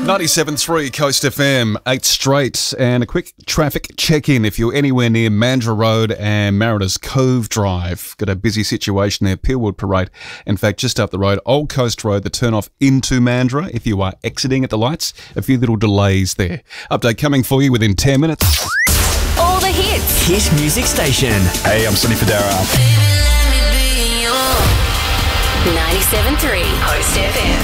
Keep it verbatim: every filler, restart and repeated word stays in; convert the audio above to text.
ninety-seven point three Coast F M, eight straight, and a quick traffic check-in if you're anywhere near Mandurah Road and Mariners Cove Drive. Got a busy situation there, Peelwood Parade. In fact, just up the road, Old Coast Road, the turn-off into Mandurah. If you are exiting at the lights, a few little delays there. Update coming for you within ten minutes. All the hits. Hit Music Station. Hey, I'm Sonny Fodera. ninety-seven point three Coast F M.